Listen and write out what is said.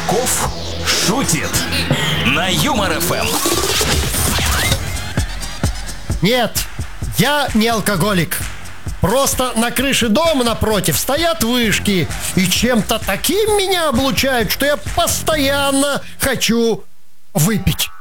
Чесноков шутит на Юмор ФМ. Нет, я не алкоголик. Просто на крыше дома напротив стоят вышки, и чем-то таким меня облучают, что я постоянно хочу выпить.